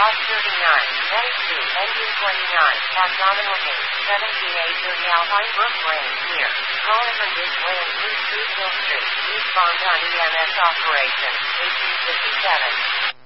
Loss 39, Heading 2, Engine 29, Abdominal Gate, 17A30 Alpine Brook Lane, near Conifer Ditch Lane, Blue Street, Hill Street, eastbound on EMS operation, 1857.